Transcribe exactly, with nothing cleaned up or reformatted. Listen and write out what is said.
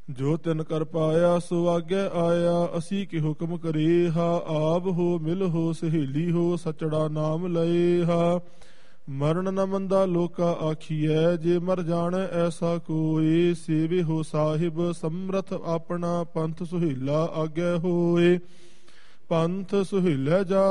ਜੋ ਤਿਨ ਕਰ ਪਾਇਆ ਸੋ ਆਗੇ ਆਇਆ, ਅਸੀਂ ਕਿ ਹੁਕਮ ਕਰੇ ਹਾ। ਆਪ ਹੋ ਮਿਲ ਹੋ ਸਹੇਲੀ ਹੋ, ਸਚੜਾ ਨਾਮ ਲਏ ਹਾ। ਮਰਨ ਨ ਮੰਦਾ ਲੋਕਾ ਆਖੀਐ, ਜੇ ਮਰ ਜਾਣੈ ਐਸਾ ਕੋਇ। ਸੇਵੇ ਹੋ ਸਾਹਿਬ ਸਮਰਥ ਆਪਣਾ, ਪੰਥ ਸੁਹੇਲਾ ਆਗੇ ਹੋਏ। ਪੰਥ ਸੁਹੇਲੇ ਜਾ